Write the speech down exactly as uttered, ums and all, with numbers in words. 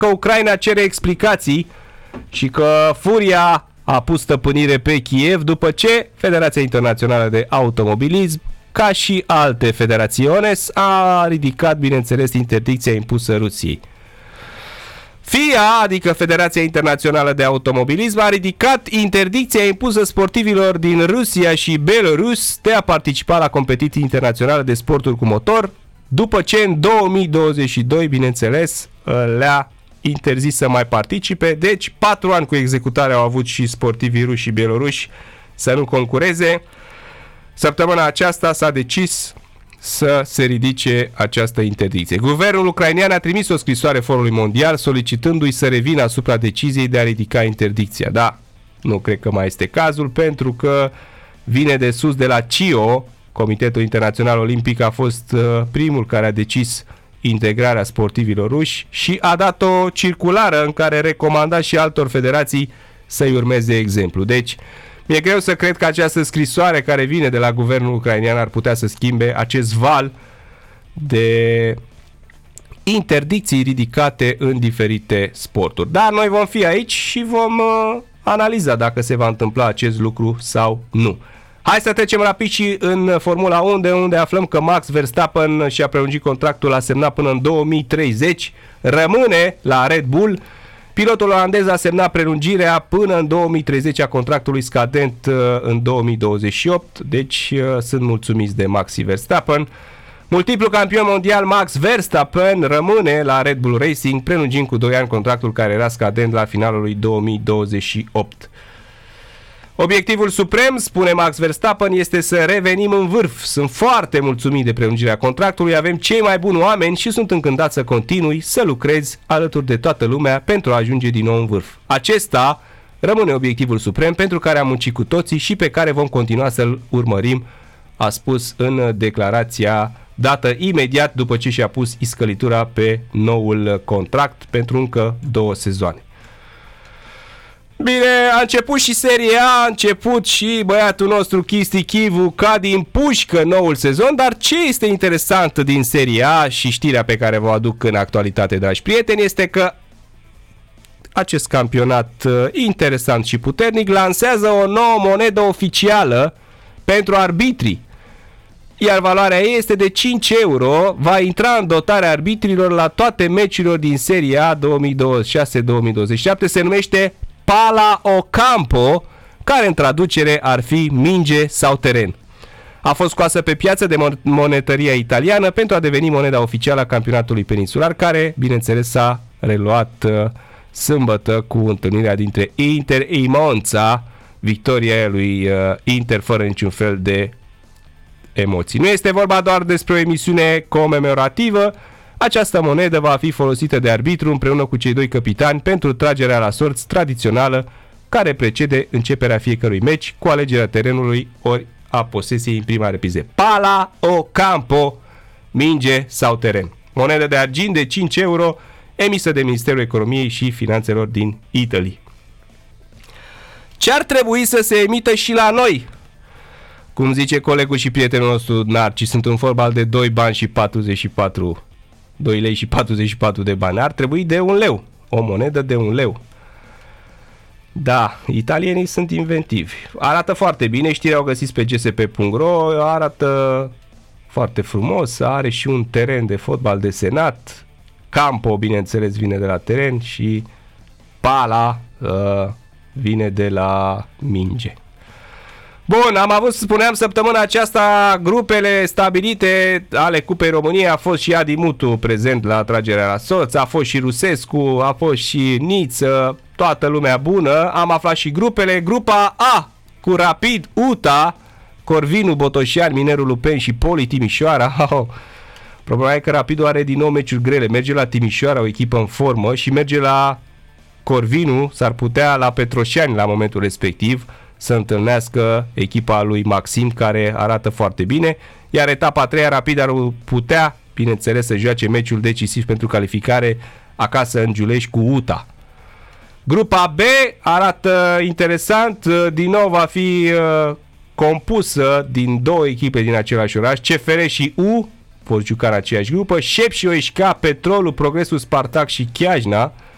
că Ucraina cere explicații și că furia a pus stăpânire pe Kiev după ce Federația Internațională de Automobilism, ca și alte federaționes, a ridicat, bineînțeles, interdicția impusă Rusiei. F I A, adică Federația Internațională de Automobilism, a ridicat interdicția impusă sportivilor din Rusia și Belarus de a participa la competiții internaționale de sporturi cu motor, după ce în două mii douăzeci și doi, bineînțeles, le-a interzis să mai participe. Deci, patru ani cu executare au avut și sportivii ruși și bieloruși să nu concureze. Săptămâna aceasta s-a decis să se ridice această interdicție. Guvernul ucrainean a trimis o scrisoare Forului Mondial solicitându-i să revină asupra deciziei de a ridica interdicția. Da, nu cred că mai este cazul, pentru că vine de sus de la C I O, Comitetul Internațional Olimpic a fost primul care a decis integrarea sportivilor ruși și a dat o circulară în care recomanda și altor federații să-i urmeze exemplu. Deci, mi-e greu să cred că această scrisoare care vine de la guvernul ucrainean ar putea să schimbe acest val de interdicții ridicate în diferite sporturi. Dar noi vom fi aici și vom uh, analiza dacă se va întâmpla acest lucru sau nu. Hai să trecem rapid și în Formula unu, unde, unde aflăm că Max Verstappen și-a prelungit contractul, a semnat până în două mii treizeci, rămâne la Red Bull. Pilotul olandez a semnat prelungirea până în două mii treizeci a contractului, scadent în două mii douăzeci și opt, deci sunt mulțumiți de Maxi Verstappen. Multiplu campion mondial Max Verstappen rămâne la Red Bull Racing, prelungind cu doi ani contractul care era scadent la finalul lui două mii douăzeci și opt. Obiectivul suprem, spune Max Verstappen, este să revenim în vârf. Sunt foarte mulțumit de prelungirea contractului, avem cei mai buni oameni și sunt încântat să continui să lucrez alături de toată lumea pentru a ajunge din nou în vârf. Acesta rămâne obiectivul suprem pentru care am muncit cu toții și pe care vom continua să-l urmărim, a spus în declarația dată imediat după ce și-a pus iscălitura pe noul contract pentru încă două sezoane. Bine, a început și Serie A, a început și băiatul nostru Cristi Chivu ca din pușcă noul sezon, dar ce este interesant din Serie A și știrea pe care vă aduc în actualitate, dragi prieteni, este că acest campionat interesant și puternic lansează o nouă monedă oficială pentru arbitri, iar valoarea ei este de cinci euro, va intra în dotarea arbitrilor la toate meciurile din Serie A două mii douăzeci și șase două mii douăzeci și șapte, se numește Pala o Campo, care în traducere ar fi minge sau teren. A fost scoasă pe piață de monetăria italiană pentru a deveni moneda oficială a campionatului peninsular, care, bineînțeles, s-a reluat uh, sâmbătă cu întâlnirea dintre Inter și Monza, victoria lui uh, Inter fără niciun fel de emoții. Nu este vorba doar despre o emisiune comemorativă. Această monedă va fi folosită de arbitru împreună cu cei doi capitani pentru tragerea la sorți tradițională care precede începerea fiecărui meci cu alegerea terenului ori a posesiei în prima repriză. Pala o Campo, minge sau teren. Monedă de argint de cinci euro emisă de Ministerul Economiei și Finanțelor din Italia. Ce ar trebui să se emită și la noi? Cum zice colegul și prietenul nostru Narcis, sunt un fotbal de doi bani și patruzeci și patru doi lei și patruzeci și patru de bani. Ar trebui de un leu. O monedă de un leu. Da, italienii sunt inventivi. Arată foarte bine, știrea o găsiți pe g s p punct r o, arată foarte frumos, are și un teren de fotbal desenat. Campo, bineînțeles, vine de la teren și pala uh, vine de la minge. Bun, am avut, spuneam, săptămâna aceasta grupele stabilite ale Cupei României. A fost și Adi Mutu prezent la tragerea la sorți, a fost și Rusescu, a fost și Niță, toată lumea bună. Am aflat și grupele. Grupa A cu Rapid, U T A, Corvinu, Botoșani, Minerul Lupen și Poli Timișoara. Oh, problema e că Rapidul are din nou meciuri grele. Merge la Timișoara, o echipă în formă, și merge la Corvinu, s-ar putea la Petroșani la momentul respectiv să întâlnească echipa lui Maxim, care arată foarte bine, iar etapa a treia, Rapid ar putea, bineînțeles, să joace meciul decisiv pentru calificare acasă în Giulești cu U T A. Grupa B arată interesant, din nou va fi uh, compusă din două echipe din același oraș, C F R și U, vor juca în aceeași grupă, Șep și O I S C A, Petrolul, Progresul, Spartak și Chiajna.